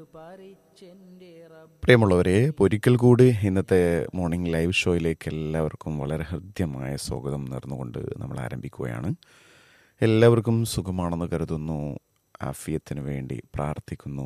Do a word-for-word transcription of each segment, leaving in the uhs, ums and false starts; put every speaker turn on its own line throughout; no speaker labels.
പ്രിയമുള്ളവരെ, ഒരിക്കൽ കൂടി ഇന്നത്തെ മോർണിംഗ് ലൈവ് ഷോയിലേക്ക് എല്ലാവർക്കും വളരെ ഹൃദ്യമായ സ്വാഗതം നേർന്നുകൊണ്ട് നമ്മൾ ആരംഭിക്കുകയാണ്. എല്ലാവർക്കും സുഖമാണെന്ന് കരുതുന്നു. ആഫിയത്തിന് വേണ്ടി പ്രാർത്ഥിക്കുന്നു.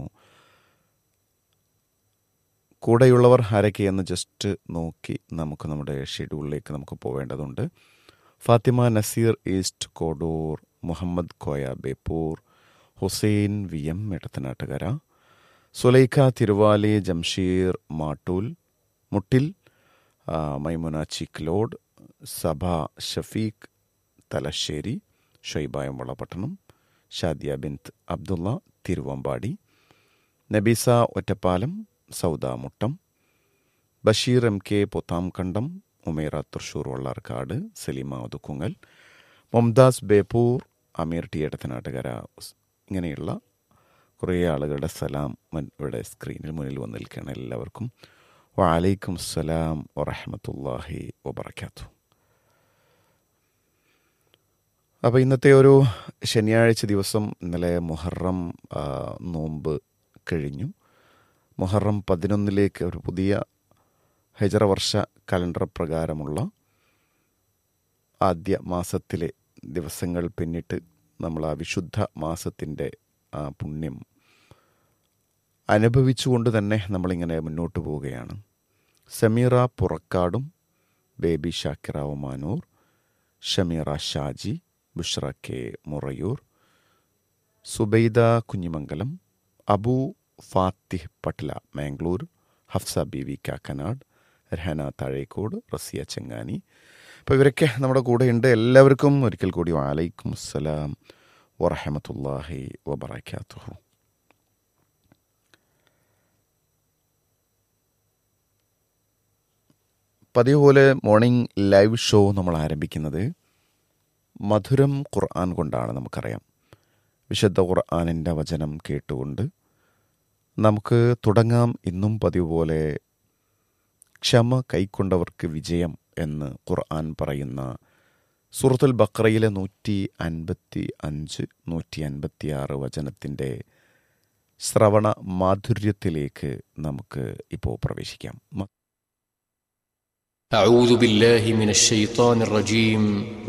കൂടെയുള്ളവർ ആരൊക്കെയെന്ന് ജസ്റ്റ് നോക്കി നമുക്ക് നമ്മുടെ ഷെഡ്യൂളിലേക്ക് നമുക്ക് പോവേണ്ടതുണ്ട്. Fathima Naseer east Kodur, Muhammad Koya Beypore, Hussain V M Edathanattukara, Sulaikha Thiruvali, Jamsheer Mattool മുട്ടിൽ, മൈമുന ചിക്ലോഡ്, സഭ ഷഫീഖ് തലശ്ശേരി, ഷൈബായം വളപട്ടണം, ഷാദിയ ബിന്ത് അബ്ദുള്ള തിരുവമ്പാടി, നബീസ ഒറ്റപ്പാലം, സൗദ മുട്ടം, ബഷീർ എം കെ പൊത്താംകണ്ടം, ഉമേറ തൃശൂർ വള്ളാർക്കാട്, സലീമ ഒതുക്കുങ്ങൽ, മുംതാസ് ബേപ്പൂർ, അമീർ ടി എടത്തനാട്ടുകര, ഇങ്ങനെയുള്ള കുറേ ആളുകളുടെ സലാം ഇവിടെ സ്ക്രീനിൽ മുന്നിൽ വന്ന് നിൽക്കുകയാണ്. എല്ലാവർക്കും വഅലൈക്കും അസ്സലാം വറഹ്മത്തുള്ളാഹി വബറകാതുഹു. അപ്പോൾ ഇന്നത്തെ ഒരു ശനിയാഴ്ച ദിവസം, ഇന്നലെ മുഹറം നോമ്പ് കഴിഞ്ഞു. മുഹറം പതിനൊന്നിലേക്ക് ഒരു പുതിയ ഹിജ്റ വർഷ കലണ്ടർ പ്രകാരമുള്ള ആദ്യ മാസത്തിലെ ദിവസങ്ങൾ പിന്നിട്ട് നമ്മൾ ആ വിശുദ്ധ മാസത്തിൻ്റെ ആ പുണ്യം അനുഭവിച്ചുകൊണ്ട് തന്നെ നമ്മളിങ്ങനെ മുന്നോട്ട് പോവുകയാണ്. Sameera പുറക്കാടും, baby Shakira Omanoor, Shameera Shaji, Bushra K Murayur, Subaida Kunhimangalam, Abu ഫാത്തിഹ് Patla Mangalore, Hafsa B V Kakkanad, Rahana Thazhekode, Raziya Chengani. അപ്പോൾ ഇവരൊക്കെ നമ്മുടെ കൂടെയുണ്ട്. എല്ലാവർക്കും ഒരിക്കൽ കൂടി വഅലൈക്കും അസ്സലാം വറഹ്മത്തുള്ളാഹി വബറകാതുഹു. പതിവ് പോലെ മോർണിംഗ് ലൈവ് ഷോ നമ്മൾ ആരംഭിക്കുന്നത് മധുരം ഖുർആൻ കൊണ്ടാണ്. നമുക്കറിയാം, വിശുദ്ധ ഖുർആനിൻ്റെ വചനം കേട്ടുകൊണ്ട് നമുക്ക് തുടങ്ങാം. ഇന്നും പതിവ് പോലെ ക്ഷമ കൈക്കൊണ്ടവർക്ക് വിജയം എന്ന് ഖുർആൻ പറയുന്ന സൂറത്തുൽ ബഖറയിലെ നൂറ്റി അൻപത്തി അഞ്ച് നൂറ്റി അൻപത്തി ആറ് വചനത്തിൻ്റെ ശ്രവണ മാധുര്യത്തിലേക്ക് നമുക്ക് ഇപ്പോൾ പ്രവേശിക്കാം.
أعوذ بالله من الشيطان الرجيم